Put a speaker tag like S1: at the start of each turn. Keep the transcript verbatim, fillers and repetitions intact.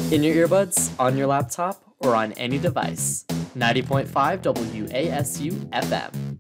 S1: In your earbuds, on your laptop, or on any device. ninety point five W A S U F M.